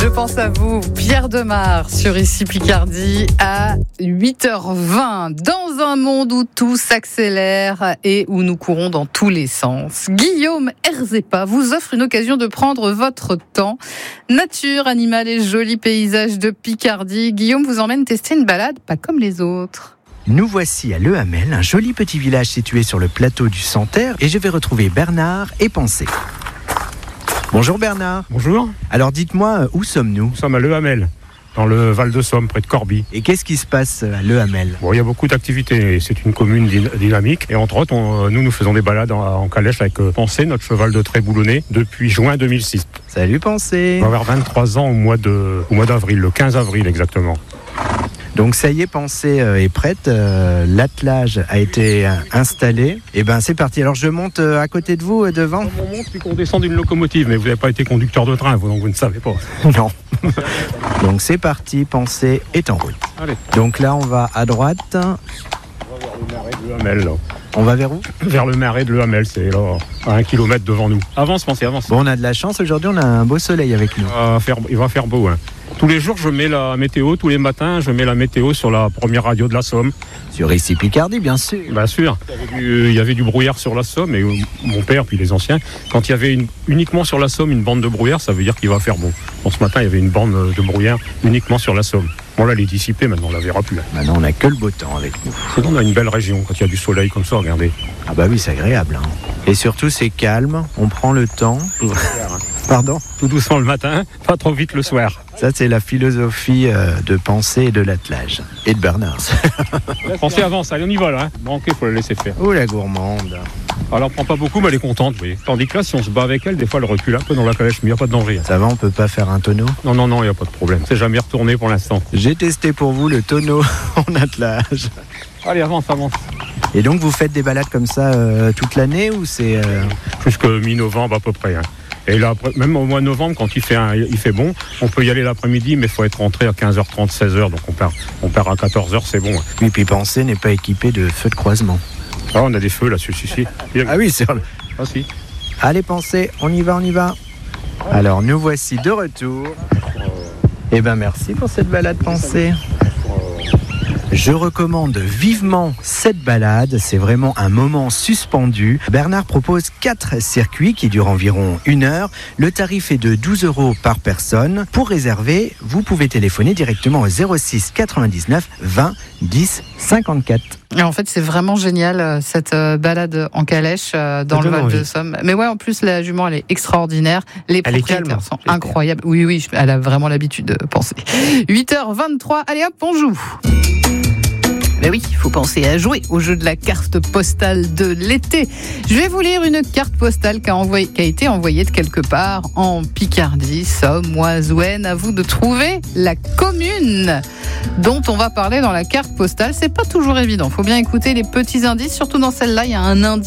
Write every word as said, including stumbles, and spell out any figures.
Je pense à vous, Pierre Demar, sur Ici Picardie, à huit heures vingt, dans un monde où tout s'accélère et où nous courons dans tous les sens. Guillaume Erzepa vous offre une occasion de prendre votre temps. Nature, animal et jolis paysages de Picardie. Guillaume vous emmène tester une balade pas comme les autres. Nous voici à Le Hamel, un joli petit village situé sur le plateau du Santerre, et je vais retrouver Bernard et Pensée. Bonjour Bernard. Bonjour. Alors dites-moi, où sommes-nous ? Nous sommes à Le Hamel, dans le Val-de-Somme, près de Corbie. Et qu'est-ce qui se passe à Le Hamel ? Bon, il y a beaucoup d'activités. C'est une commune dynamique. Et entre autres, on, nous, nous faisons des balades en, en calèche avec euh, Pensée, notre cheval de trait boulonné, depuis juin deux mille six. Salut Pensée. On va avoir vingt-trois ans au mois, de, au mois d'avril, le quinze avril exactement. Donc ça y est, Pensée euh, est prête, euh, l'attelage a été euh, installé, et ben c'est parti. Alors je monte euh, à côté de vous, euh, devant. On monte puis qu'on descend d'une locomotive, mais vous n'avez pas été conducteur de train, vous, donc vous ne savez pas. Non. Donc c'est parti, Pensée est en route. Allez. Donc là on va à droite. On va vers le marais de Le Hamel, là. On va vers où ? Vers le marais de Le Hamel, c'est là, à un kilomètre devant nous. Avance, Pensée, avance. Bon, on a de la chance, aujourd'hui on a un beau soleil avec nous. Il va faire, il va faire beau, hein. Tous les jours, je mets la météo, tous les matins, je mets la météo sur la première radio de la Somme. Sur Ici Picardie, bien sûr. Bien sûr. Il y avait du, il y avait du brouillard sur la Somme, et euh, mon père, puis les anciens, quand il y avait une, uniquement sur la Somme une bande de brouillard, ça veut dire qu'il va faire beau. Bon, ce matin, il y avait une bande de brouillard uniquement sur la Somme. Bon, là, elle est dissipée, maintenant, on la verra plus. Hein. Maintenant, on n'a que le beau temps avec nous. C'est qu'on a une belle région, quand il y a du soleil comme ça, regardez. Ah bah oui, c'est agréable. Hein. Et surtout, c'est calme, on prend le temps. Pardon ? Tout doucement le matin, pas trop vite le soir. Ça, c'est la philosophie euh, de Pensée et de l'attelage. Et de Bernard. Pensez avance, allez, on y va là. Hein. Manqué, il faut la laisser faire. Oh, la gourmande. Alors, elle prend pas beaucoup, mais elle est contente, vous voyez. Tandis que là, si on se bat avec elle, des fois, elle recule un peu dans la calèche, mais il n'y a pas de danger. Hein. Ça va, on peut pas faire un tonneau ? Non, non, non, il n'y a pas de problème. C'est jamais retourné pour l'instant. J'ai testé pour vous le tonneau en attelage. Allez, avance, avance. Et donc, vous faites des balades comme ça euh, toute l'année ou c'est... Euh... Jusque mi-novembre à peu près. Hein. Et là, même au mois de novembre, quand il fait, un, il fait bon, on peut y aller l'après-midi, mais il faut être rentré à quinze heures trente, seize heures. Donc on perd, on perd à quatorze heures, c'est bon. Hein. Oui, puis Pensée n'est pas équipé de feux de croisement. Ah, on a des feux là-dessus, si, si. Ah oui, c'est... Ah si. Allez, Pensée, on y va, on y va. Alors, nous voici de retour. Eh ben, merci pour cette balade, Pensée. Je recommande vivement cette balade, c'est vraiment un moment suspendu. Bernard propose quatre circuits qui durent environ une heure. Le tarif est de douze euros par personne. Pour réserver, vous pouvez téléphoner directement au zéro six quatre-vingt-dix-neuf vingt dix cinquante-quatre. Et en fait, c'est vraiment génial cette balade en calèche dans le Val-de-Somme. Mais ouais, en plus, la jument, elle est extraordinaire. Les elle propriétaires sont incroyables. Oui, oui, elle a vraiment l'habitude de penser. huit heures vingt-trois, allez hop, on joue. Ben oui, il faut penser à jouer au jeu de la carte postale de l'été. Je vais vous lire une carte postale qui a, envoyé, qui a été envoyée de quelque part en Picardie, Somme, Oise-Ouenne. À vous de trouver la commune dont on va parler dans la carte postale. C'est pas toujours évident. Il faut bien écouter les petits indices. Surtout dans celle-là, il y a un indice